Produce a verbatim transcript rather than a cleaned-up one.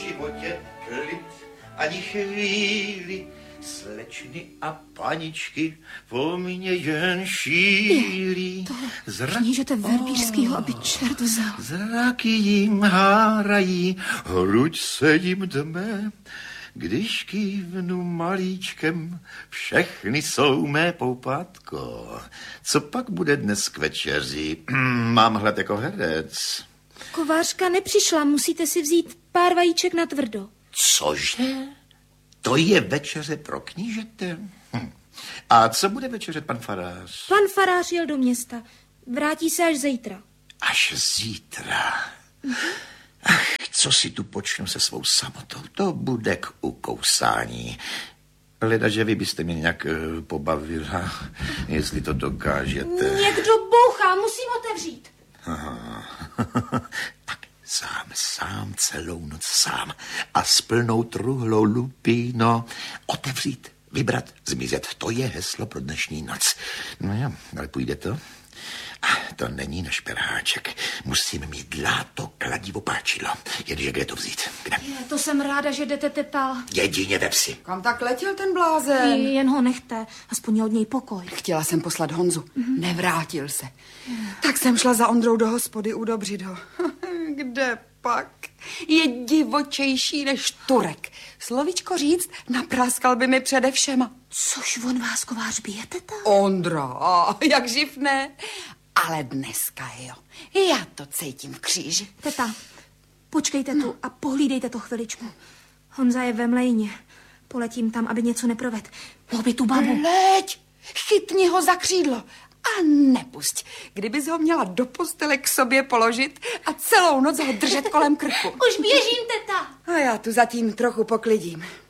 životě klid ani chvíli. Slečny a paničky po mně jen šílí. Zra... knížete Verbířskýho, aby čert vzal. Zraky jim hárají, hruď se jim dme. Když kývnu malíčkem, všechny jsou mé poupátko. Co pak bude dnes k večeři? Mám hled jako herec. Kovářka nepřišla, musíte si vzít pár vajíček na tvrdo. Cože? To je večeře pro knížete? Hm. A co bude večeřet pan farář? Pan farář jel do města. Vrátí se až zítra. Až zítra? Mm-hmm. Ach, co si tu počnu se svou samotou? To bude k ukousání. Leda, že vy byste mě nějak uh, pobavila, jestli to dokážete. Někdo bouchá, musím otevřít. Tak sám, sám, celou noc sám. A s plnou truhlou lupíno otevřít, vybrat, zmizet. To je heslo pro dnešní noc. No jo, ale půjde to? To není na šperáček. Musím mít dláto, kladivo, páčidlo. Jenže kde to vzít? Kde? Je, to jsem ráda, že jdete, teta. Jedině ve vsi. Kam tak letěl ten blázen? Je, jen ho nechte, aspoň je od něj pokoj. Chtěla jsem poslat Honzu. Mm-hmm. Nevrátil se. Mm. Tak jsem šla za Ondrou do hospody udobřit ho. Kde pak? Je divočejší než Turek. Slovíčko říct, napráskal by mi přede všema. Což on vás, kovář, bije, teta? Ondra, jak živ ne? Ale dneska, jo. Já to cítím v kříži. Teta, počkejte no. tu a pohlídejte to chviličku. Honza je ve mlejně. Poletím tam, aby něco neproved. Pohby tu babu. Leď, chytni ho za křídlo a nepusť. Kdybys ho měla do postele k sobě položit a celou noc ho držet kolem krku. Už běžím, teta. A já tu zatím trochu poklidím.